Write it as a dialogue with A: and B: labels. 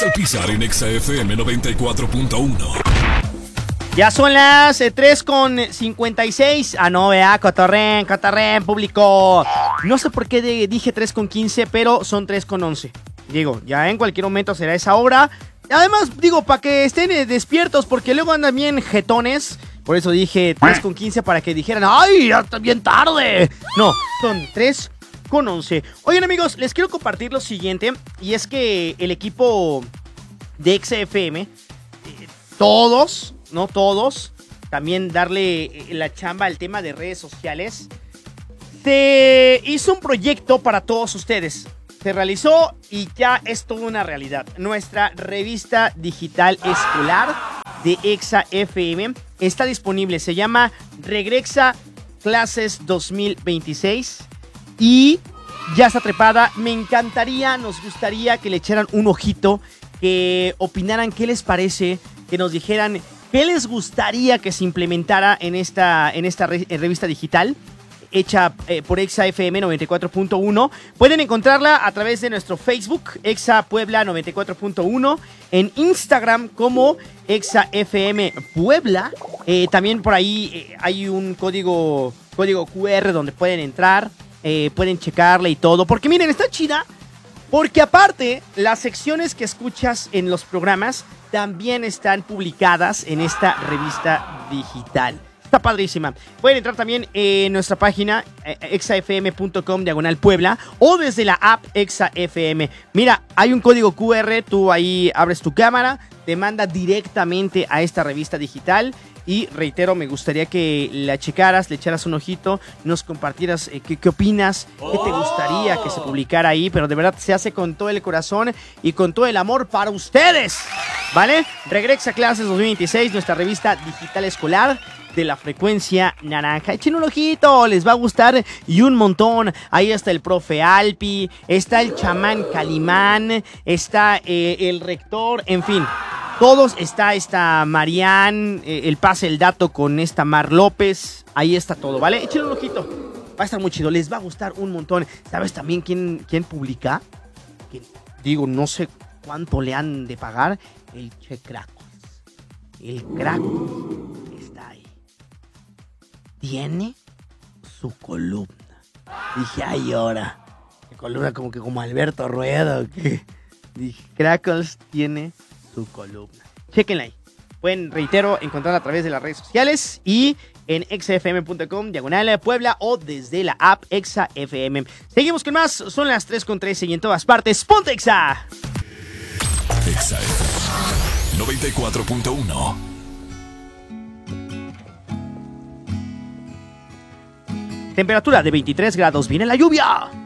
A: César Pizar en Exa FM 94.1.
B: Ya son las 3:56. Ah, no, vea, cotorrén, público. No sé por qué dije 3:15, pero son 3:11. Digo, ya en cualquier momento será esa hora. Además, digo, para que estén despiertos, porque luego andan bien jetones. Por eso dije 3:15 para que dijeran, ¡ay, ya está bien tarde! No, son 3:11. Oigan, amigos, les quiero compartir lo siguiente. Y es que el equipo de Exa FM, todos, no todos, también darle la chamba al tema de redes sociales. Se hizo un proyecto para todos ustedes. Se realizó y ya es toda una realidad. Nuestra revista digital escolar de Exa FM está disponible. Se llama Regrexa Clases 2026 y ya está trepada. Me encantaría, nos gustaría que le echaran un ojito, que opinaran qué les parece, que nos dijeran qué les gustaría que se implementara en esta revista digital hecha por Exa FM 94.1. Pueden encontrarla a través de nuestro Facebook, Exa Puebla 94.1, en Instagram como Exa FM Puebla. También por ahí hay un código QR donde pueden entrar, pueden checarla y todo. Porque miren, está chida, porque aparte las secciones que escuchas en los programas también están publicadas en esta revista digital. Está padrísima. Pueden entrar también en nuestra página exafm.com/Puebla o desde la app Exa FM. Mira, hay un código QR, tú ahí abres tu cámara, te manda directamente a esta revista digital. Y reitero, me gustaría que la checaras, le echaras un ojito, nos compartieras qué opinas, qué te gustaría que se publicara ahí, pero de verdad se hace con todo el corazón y con todo el amor para ustedes, ¿vale? Regrexa Clases 2026, nuestra revista digital escolar de la frecuencia naranja. Echen un ojito, les va a gustar y un montón. Ahí está el profe Alpi, está el chamán Calimán, está el rector, en fin. Todos, está Marian, el pase el dato con esta Mar López. Ahí está todo, ¿vale? Echen un ojito. Va a estar muy chido, les va a gustar un montón. ¿Sabes también quién publica? Digo, no sé cuánto le han de pagar. El Che Cracos. El Cracos está ahí. Tiene su columna. Dije, ay, ahora. ¿Qué columna? Como Alberto Rueda. ¿Qué? Dije, Cracos tiene su columna. Chéquenla ahí. Pueden, reitero, encontrarla a través de las redes sociales y en exafm.com/Puebla o desde la app Exa FM. Seguimos con más. Son las 3:13 y en todas partes. ¡Ponte Exa!
A: Exa FM 94.1.
B: Temperatura de 23 grados. Viene la lluvia.